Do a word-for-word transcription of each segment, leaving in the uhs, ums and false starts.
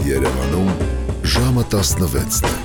Երևանում ժամը տասնվեցն է։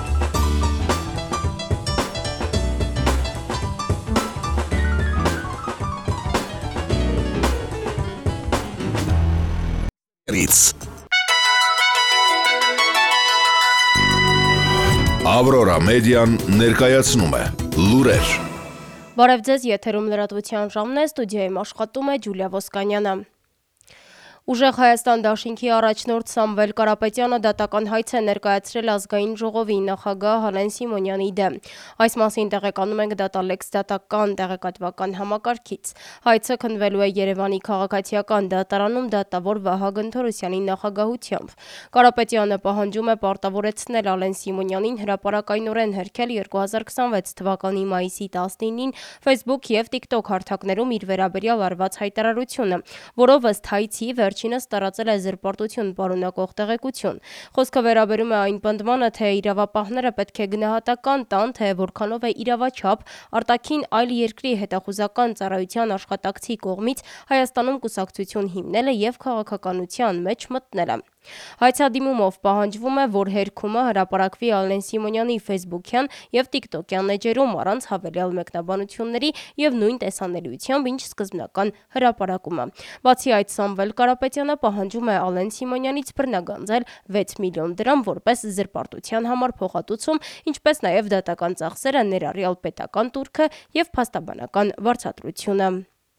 Ավրորա մեդիան ներկայացնում է լուրեր։ Բարև ձեզ, եթերում լրատվության ժամն է, ստուդիայում աշխատում է Ջուլիա Ոսկանյանը։ Ուժեղ Հայաստան դաշինքի առաջնորդ Սամվել Կարապետյանը դատական հայց է ներկայացրել ազգային ժողովի նախագահ Ալեն Սիմոնյանի դեմ։ Այս մասին տեղեկանում ենք Դատալեքս դատական տեղեկատվական համակարգից։ Հայցը քննվելու է Երևանի քաղաքացիական դատարանում դատավոր Վահագն Թորոսյանի նախագահությամբ։ Կարապետյանը պահանջում է պարտավորեցնել Ալեն Սիմոնյանին հրապարակայնորեն հերքել երկու հազար քսանվեց թվականի մայիսի տասնինին Facebook և TikTok հարթակներում իր վերաբերյալ արված հայտարարությունը, որով ըստ հայցի վերջինս տարածել է զրպարտություն պարունակող տեղեկություն։ Խոսքը վերաբերում է այն պնդմանը, թե իրավապահները պետք է գնահատական տան, թե որքանով է իրավաչափ արտաքին այլ երկրի հետախուզական ծառայության աշխատակցի կողմից Հայաստանում կուսակցություն հիմնելը և քաղաքականության մեջ մտնելը։ Հայցադիմումով պահանջվում է, որ հերքումը հրապարակվի Ալեն Սիմոնյանի ֆեյսբուքյան և տիկտոկյան էջերում առանց հավելյալ մեկնաբանությունների և նույն տեսանելիությամբ, ինչ սկզբնական հրապարակումը։ Բացի այդ, Սամվել Կարապետյանը պահանջում է Ալեն Սիմոնյանից բռնագանձել վեց միլիոն դրամ որպես զրպարտության համար փոխհատուցում, ինչպես նաև դատական ծախսերը, ներառյալ պետական տուրքը և փաստաբանական վարձատրությունը։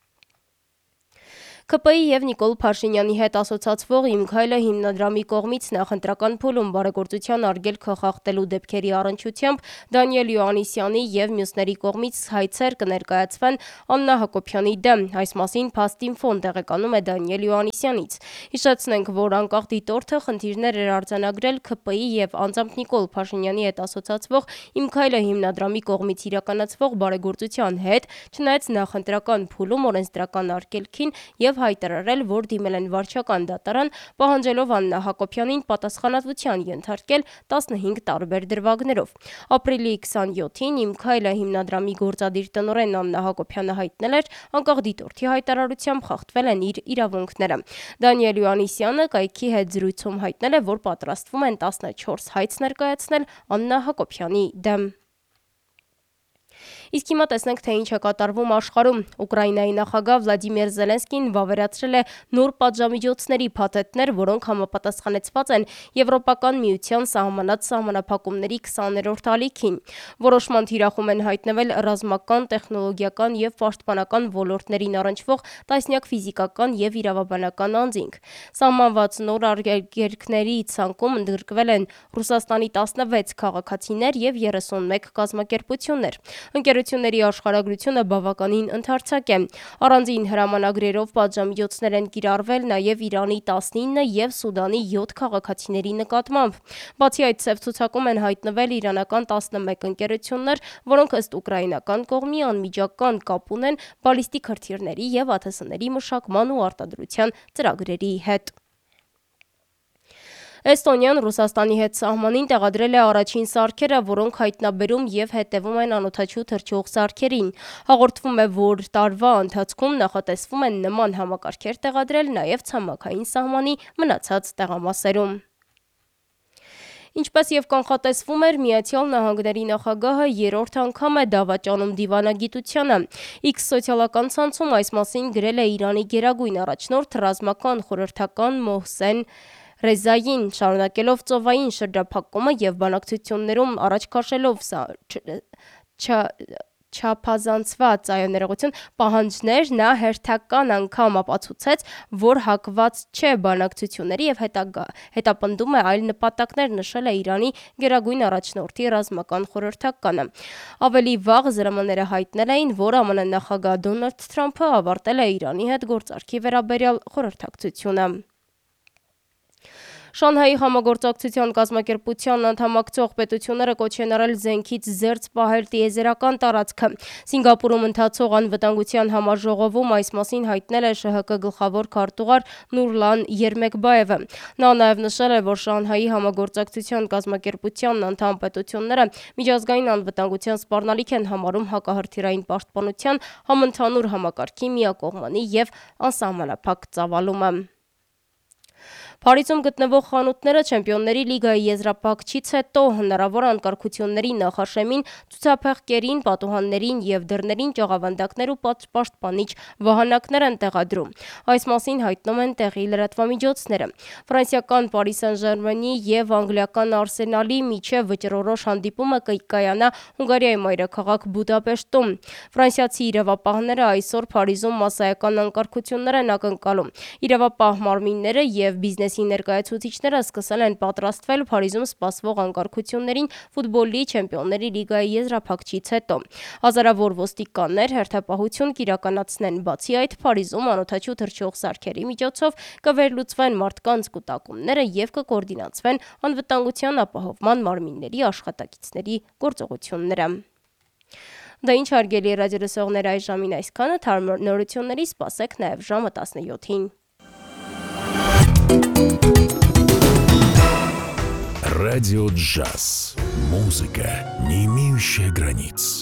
ՔՊԻ և Նիկոլ Փաշինյանի հետ ասոցացվող «Իմ քայլը» հիմնադրամի կողմից նախընտրական փուլում բարեգործության արգելքը խախտելու դեպքերի առնչությամբ Դանիել Յոհաննիսյանի և մյուսների կողմից հայցեր կներկայացվեն Աննա Հակոբյանի դեմ։ Այս մասին Փաստինֆոն տեղեկանում է Դանիել Յոհաննիսյանից։ Հիշեցնենք, որ անկախ դիտորդը խնդիրներ էր արձանագրել ՔՊԻ և անձամբ Նիկոլ Փաշինյանի հետ ասոցացվող «Իմ քայլը» հիմնադրամի կողմից իրականացվող բարեգործության հետ, չնայած նախընտրական փուլում օրենսդրական արգելքին և հայտարարել, որ դիմել են վարչական դատարան, պահանջելով Աննա Հակոբյանին պատասխանատվության ենթարկել տասնհինգ տարբեր դրվագներով։ Ապրիլի քսանյոթին «Իմ քայլը» հիմնադրամի գործադիր տնօրեն Աննա Հակոբյանը հայտնել էր, անկախ դիտորդի հայտարարությամբ խախտվել են իր իրավունքները։ Դանիել Յոհաննիսյանը կայքի հետ զրույցում հայտնել է, որ պատրաստվում են տասնչորս հայց ներկայացնել Աննա Հակոբյանի դեմ։ Իսկ հիմա տեսնենք, թե ինչ է կատարվում աշխարհում։ Ուկրաինայի նախագահ Վլադիմիր Զելենսկին վավերացրել է նոր պատժամիջոցների փաթեթներ, որոնք համապատասխանեցված են Եվրոպական միության սահմանած սահմանափակումների քսաներորդ ալիքին։ Որոշման թիրախում են հայտնվել ռազմական, տեխնոլոգիական և պաշտպանական ոլորտներին առնչվող տասնյակ ֆիզիկական և իրավաբանական անձինք։ Սահմանված նոր արգելքների ցանկում ընդգրկվել են Ռուսաստանի տասնվեց քաղաքացիներ և երեսունմեկ կազմակերպություններ։ Ընկերությունների աշխարհագրությունը բավականին ընդարձակ է։ Առանձին հրամանագրերով պատժամիջոցներ են կիրառվել նաև Իրանի տասնինը և Սուդանի յոթ քաղաքացիների նկատմամբ։ Բացի այդ, սև ցուցակում են հայտնվել իրանական տասնմեկ ընկերություններ, որոնք ըստ ուկրաինական կողմի անմիջական կապ ունեն բալիստիկ հրթիռների և ԱԹՍ-ների մշակման ու արտադրության ծրագրերի հետ։ Էստոնիան Ռուսաստանի հետ սահմանին տեղադրել է առաջին սարքերը, որոնք հայտնաբերում և հետևում են անօդաչու թռչող սարքերին։ Հաղորդվում է, որ տարվա ընթացքում նախատեսվում է նման համակարգեր տեղադրել նաև ցամաքային սահմանի մնացած տեղամասերում։ Ինչպես և կանխատեսվում էր, Միացյալ Նահանգների նախագահը երրորդ անգամ է դավաճանում դիվանագիտությանը։ X սոցիալական ցանցում այս մասին գրել է Իրանի գերագույն առաջնորդ ռազմական խորհրդական Մոհսեն Ռեզային, շարունակելով ծովային շրջափակումը և բանակցություններում առաջ քաշելով չափազանցված պահանջներ, նա հերթական անգամ ապացուցեց, որ հակված չէ բանակցությունների և հետապնդում է այլ նպատակներ, նշել է Իրանի գերագույն առաջնորդի ռազմական խորհրդականը։ Ավելի վաղ ԶՐՄ-ները հայտնել էին, որ ԱՄՆ նախագահ Դոնալդ Թրամփը ավարտել է Իրանի հետ գործարքի վերաբերյալ խորհրդակցությունը։ Շանհայի համագործակցության կազմակերպության անդամակցող պետությունները կոչ են արել զենքից զերծ պահել տիեզերական տարածքը։ Սինգապուրում ընթացող անվտանգության համաժողովում այս մասին հայտնել է ՇՀԿ գլխավոր քարտուղար Նուրլան Երմեկբաևը։ Նա նաև նշել է, որ Շանհայի համագործակցության կազմակերպության անդամ պետությունները միջազգային անվտանգության սպառնալիք են համարում հակահրթիռային պաշտպանության համընդհանուր համակարգի միակողմանի և անսահմանափակ ծավալումը։ Փարիզում գտնվող խանութները Չեմպիոնների լիգայի եզրափակչից հետո հնարավոր անկարգությունների նախաշեմին ցուցափեղկերին, պատուհաններին եւ դռներին ճաղավանդակներ ու պաշտպանիչ վահանակներ են տեղադրում։ Այս մասին հայտնում են տեղի լրատվամիջոցները։ Ֆրանսիական Paris Saint-Germain-ի եւ անգլիական Arsenal-ի միջև վճռորոշ հանդիպումը կկայանա Հունգարիայի մայրաքաղաք Բուդապեշտում։ Ֆրանսիացի իրավապահները այսօր Փարիզում մասսայական անկարգություններ են ակնկալում։ Իրավապահ մարմինները եւ բիզնեսի ներկայացուցիչները սկսել են պատրաստվել Փարիզում սպասվող անկարգություններին ֆուտբոլի Չեմպիոնների լիգայի եզրափակչից հետո։ Հազարավոր ոստիկաններ հերթապահություն կիրականացնեն։ Բացի այդ, Փարիզում անօդաչու թռչող սարքերի միջոցով կվերլուծվեն մարդկանց կուտակումները եւ կկոորդինացվեն անվտանգության ապահովման մարմինների աշխատակիցների գործողությունները։ Դա ինչ հարգելի ռադիոլսողներ, այս ժամին այսքանը, թարմ նորությունների սպասեք նաև ժամը տասնյոթին։ Радио Джаз. Музыка, не имеющая границ.